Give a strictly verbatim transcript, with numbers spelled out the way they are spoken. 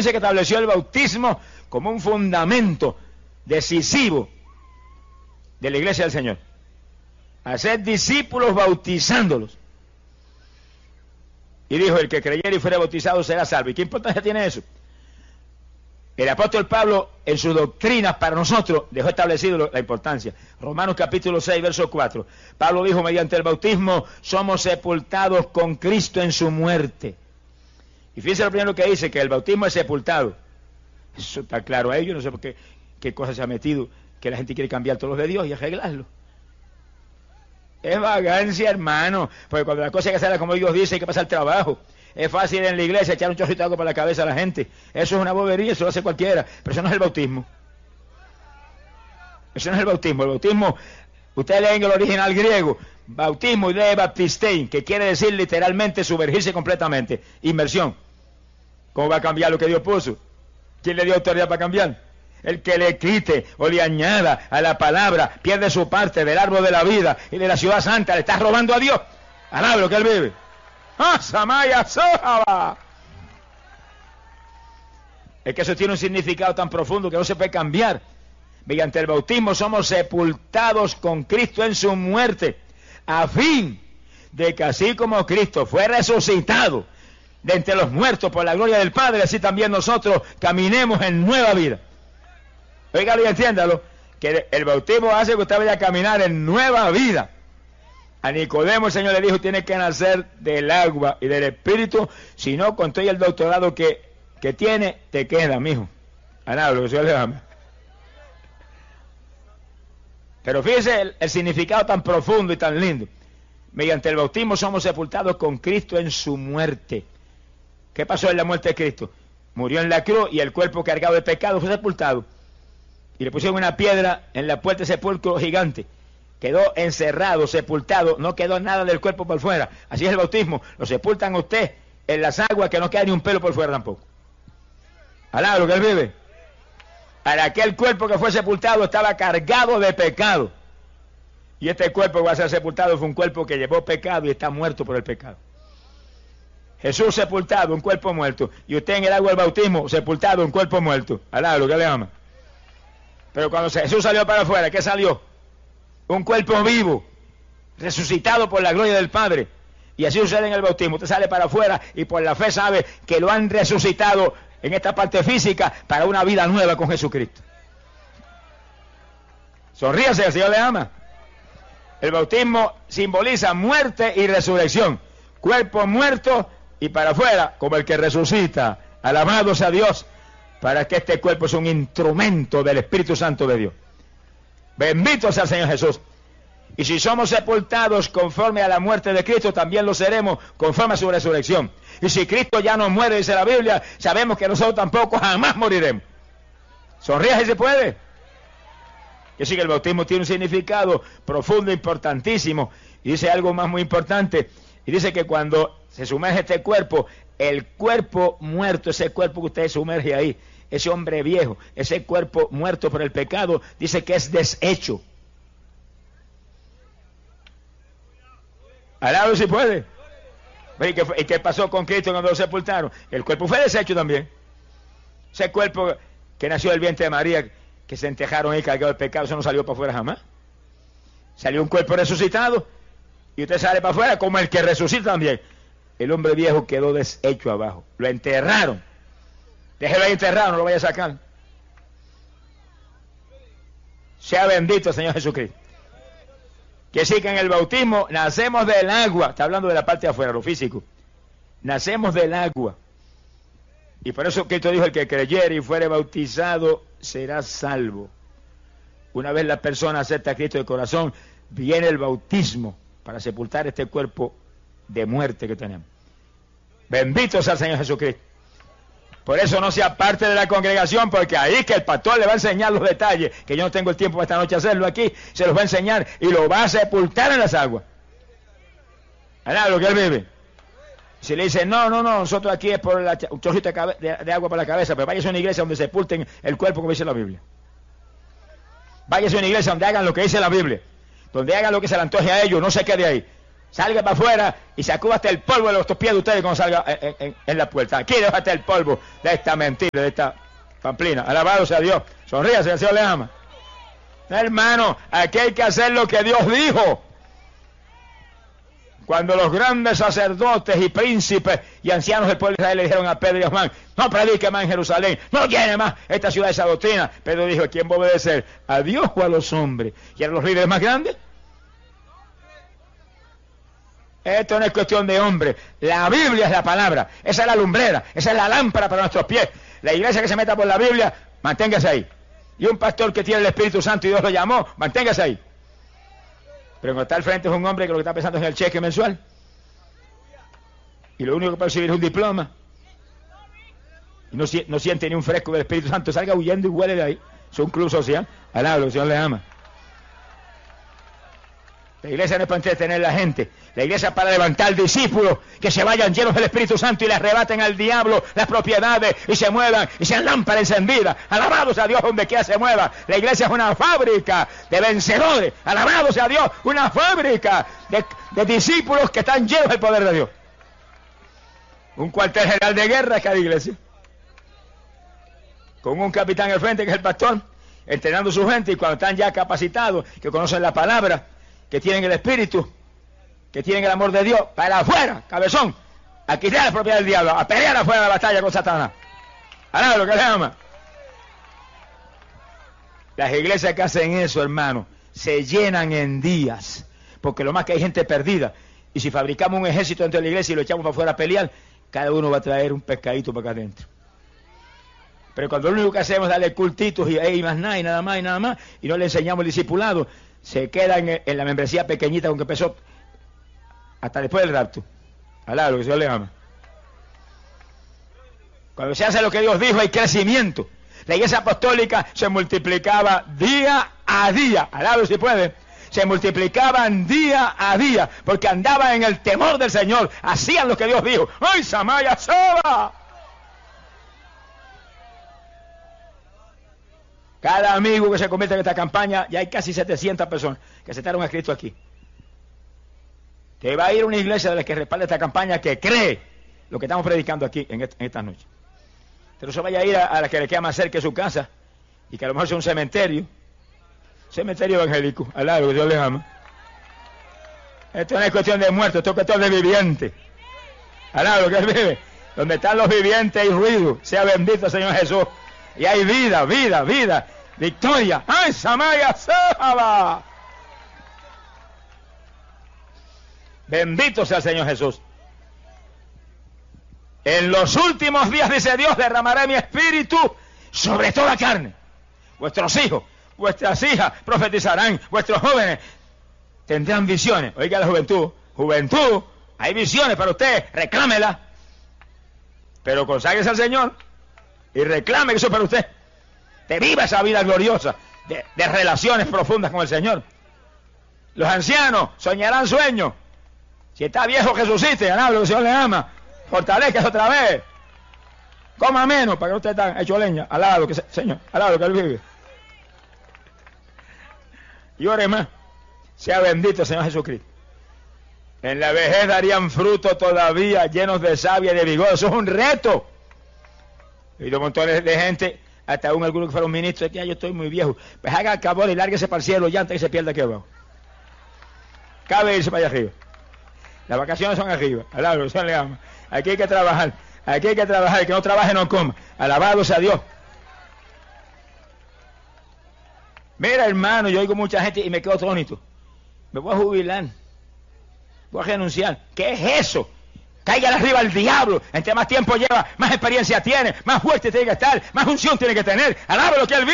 dice que estableció el bautismo como un fundamento decisivo de la iglesia del Señor. Hacer discípulos bautizándolos. Y dijo, el que creyere y fuere bautizado será salvo. ¿Y qué importancia tiene eso? El apóstol Pablo, en sus doctrinas para nosotros, dejó establecido la importancia. Romanos capítulo seis, verso cuatro. Pablo dijo, mediante el bautismo somos sepultados con Cristo en su muerte. Y fíjense lo primero que dice, que el bautismo es sepultado. Eso está claro a ellos, no sé por qué, qué cosa se ha metido, que la gente quiere cambiar todos los de Dios y arreglarlo. Es vagancia, hermano, porque cuando la cosa hay que hacerla como Dios dice, hay que pasar trabajo. Es fácil en la iglesia echar un chorrito de agua por la cabeza a la gente. Eso es una bobería, eso lo hace cualquiera, pero eso no es el bautismo. Eso no es el bautismo. El bautismo, ustedes leen el original griego, bautismo y de baptistein, que quiere decir literalmente sumergirse completamente, inmersión. ¿Cómo va a cambiar lo que Dios puso? ¿Quién le dio autoridad para cambiar? El que le quite o le añada a la palabra pierde su parte del árbol de la vida y de la ciudad santa. Le está robando a Dios. Alaba lo que él vive. ¡Ah, Samaya Sohaba! Es que eso tiene un significado tan profundo que no se puede cambiar. Mediante el bautismo somos sepultados con Cristo en su muerte, a fin de que así como Cristo fue resucitado de entre los muertos por la gloria del Padre, así también nosotros caminemos en nueva vida. Óigalo y entiéndalo, que el bautismo hace que usted vaya a caminar en nueva vida. A Nicodemo el Señor le dijo, tiene que nacer del agua y del Espíritu, si no, con todo el doctorado que, que tiene, te queda, mijo. A nada, lo que Dios le ama. Pero fíjese el, el significado tan profundo y tan lindo. Mediante el bautismo somos sepultados con Cristo en su muerte. ¿Qué pasó en la muerte de Cristo? Murió en la cruz y el cuerpo cargado de pecado fue sepultado. Y le pusieron una piedra en la puerta de sepulcro gigante. Quedó encerrado, sepultado, no quedó nada del cuerpo por fuera. Así es el bautismo. Lo sepultan a usted en las aguas que no queda ni un pelo por fuera tampoco. Alá, lo que él vive. Para aquel cuerpo que fue sepultado estaba cargado de pecado. Y este cuerpo que va a ser sepultado fue un cuerpo que llevó pecado y está muerto por el pecado. Jesús sepultado, un cuerpo muerto. Y usted en el agua del bautismo, sepultado, un cuerpo muerto. Alá, lo que le ama. Pero cuando Jesús salió para afuera, ¿qué salió? Un cuerpo vivo, resucitado por la gloria del Padre. Y así sucede en el bautismo. Usted sale para afuera y por la fe sabe que lo han resucitado en esta parte física para una vida nueva con Jesucristo. Sonríase, el Señor le ama. El bautismo simboliza muerte y resurrección. Cuerpo muerto y para afuera como el que resucita. Alabado sea Dios, para que este cuerpo es un instrumento del Espíritu Santo de Dios. Bendito sea el Señor Jesús. Y si somos sepultados conforme a la muerte de Cristo, también lo seremos conforme a su resurrección. Y si Cristo ya no muere, dice la Biblia, sabemos que nosotros tampoco jamás moriremos. Sonríe si se puede. Que sí, que el bautismo tiene un significado profundo, importantísimo. Y dice algo más muy importante. Y dice que cuando se sumerge este cuerpo, el cuerpo muerto, ese cuerpo que usted sumerge ahí, ese hombre viejo, ese cuerpo muerto por el pecado, dice que es deshecho. Alabado si puede. ¿Y qué, ¿Y qué pasó con Cristo cuando lo sepultaron? El cuerpo fue deshecho también. Ese cuerpo que nació del vientre de María, que se entejaron ahí cargado de pecado, eso no salió para afuera jamás. Salió un cuerpo resucitado y usted sale para afuera como el que resucita también. El hombre viejo quedó deshecho abajo. Lo enterraron. Déjelo ahí enterrado, no lo vaya a sacar. Sea bendito el Señor Jesucristo. Que sí que en el bautismo nacemos del agua. Está hablando de la parte de afuera, lo físico. Nacemos del agua. Y por eso Cristo dijo, el que creyere y fuere bautizado será salvo. Una vez la persona acepta a Cristo de corazón, viene el bautismo para sepultar este cuerpo de muerte que tenemos. Bendito sea el Señor Jesucristo. Por eso no sea parte de la congregación, porque ahí que el pastor le va a enseñar los detalles, que yo no tengo el tiempo esta noche hacerlo aquí, se los va a enseñar y lo va a sepultar en las aguas. ¿Verdad? Lo que él vive. Si le dice, no, no, no, nosotros aquí es por la, un chorrito de, de, de agua para la cabeza, pero váyase a una iglesia donde sepulten el cuerpo como dice la Biblia. Váyase a una iglesia donde hagan lo que dice la Biblia, donde hagan lo que se le antoje a ellos, no se quede ahí. salga para afuera y sacuda hasta el polvo de los pies de ustedes cuando salga en, en, en la puerta. Aquí deja hasta el polvo de esta mentira, de esta pamplina. Alabado sea Dios. Sonríase, el Señor le ama. Hermano, aquí hay que hacer lo que Dios dijo. Cuando los grandes sacerdotes y príncipes y ancianos del pueblo de Israel le dijeron a Pedro y a Juan, no predique más en Jerusalén, no llene más esta ciudad de esa doctrina. Pedro dijo, ¿a quién va a obedecer? ¿A Dios o a los hombres? ¿Y a los líderes más grandes? Esto no es cuestión de hombre. La Biblia es la palabra. Esa es la lumbrera. Esa es la lámpara para nuestros pies. La iglesia que se meta por la Biblia, manténgase ahí. Y un pastor que tiene el Espíritu Santo y Dios lo llamó, manténgase ahí. Pero cuando está al frente es un hombre que lo que está pensando es en el cheque mensual. Y lo único que puede recibir es un diploma. Y no, no siente ni un fresco del Espíritu Santo. Salga huyendo y huele de ahí. Es un club social. Alabado, el Señor le ama. La iglesia no es para entretener a la gente. La iglesia es para levantar discípulos que se vayan llenos del Espíritu Santo y le arrebaten al diablo las propiedades y se muevan y sean lámparas encendidas. Alabados a Dios donde quiera se mueva. La iglesia es una fábrica de vencedores. Alabados a Dios, una fábrica de, de discípulos que están llenos del poder de Dios. Un cuartel general de guerra es cada iglesia. Con un capitán al frente que es el pastor, entrenando a su gente, y cuando están ya capacitados, que conocen la palabra, que tienen el Espíritu, que tienen el amor de Dios, para afuera, cabezón, a quitar la propiedad del diablo, a pelear afuera de la batalla con Satanás. Ahora lo que le ama. Las iglesias que hacen eso, hermano, se llenan en días, porque lo más que hay gente perdida, y si fabricamos un ejército dentro de la iglesia y lo echamos para afuera a pelear, cada uno va a traer un pescadito para acá adentro. Pero cuando lo único que hacemos es darle cultitos y, y más nada, y nada más, y nada más, y no le enseñamos el discipulado, se queda en, en la membresía pequeñita con que empezó hasta después del rapto. Alá, lo que Dios le ama. Cuando se hace lo que Dios dijo, hay crecimiento. La iglesia apostólica se multiplicaba día a día. Alá, si puede. Se multiplicaban día a día, porque andaban en el temor del Señor, hacían lo que Dios dijo. ¡Ay, Samaya Soba! Cada amigo que se convierte en esta campaña, ya hay casi setecientas personas que aceptaron a Cristo aquí. Te va a ir a una iglesia de las que respalda esta campaña que cree lo que estamos predicando aquí en, est en esta noche. Pero se vaya a ir a, a la que le queda más cerca de su casa y que a lo mejor sea un cementerio. Cementerio evangélico, al lado que Dios les ama. Esto no es cuestión de muertos, esto es cuestión de vivientes. Al lado que Él vive. Donde están los vivientes hay ruido. Sea bendito el Señor Jesús. Y hay vida, vida, vida, victoria. ¡Ay, Samaya Saba! Bendito sea el Señor Jesús. En los últimos días, dice Dios, derramaré mi espíritu sobre toda carne. Vuestros hijos, vuestras hijas profetizarán, vuestros jóvenes tendrán visiones. Oiga la juventud, juventud, hay visiones para usted, reclámela. Pero conságuese al Señor y reclame que eso es para usted. Te viva esa vida gloriosa de, de relaciones profundas con el Señor. Los ancianos soñarán sueños. Si está viejo, resucite, alaba lo que el Señor le ama. Fortalezca otra vez. Coma menos para que no esté tan hecho leña. Alaba lo que el Señor, alaba lo que Él vive. Y ore más. Sea bendito el Señor Jesucristo. En la vejez darían fruto todavía, llenos de savia y de vigor. Eso es un reto. He oído montones de gente, hasta aún algunos que fueron ministros, que ya yo estoy muy viejo. Pues haga el cabor y lárguese para el cielo ya antes que se pierda aquí abajo. Cabe irse para allá arriba. Las vacaciones son arriba. Alabado, Señor le ama. Aquí hay que trabajar. Aquí hay que trabajar. El que no trabaje no coma. Alabado sea Dios. Mira, hermano, yo oigo mucha gente y me quedo atónito. Me voy a jubilar. Voy a renunciar. ¿Qué es eso? Cáigale arriba al diablo. Entre más tiempo lleva, más experiencia tiene, más fuerte tiene que estar, más unción tiene que tener. Alabe lo que Él vive.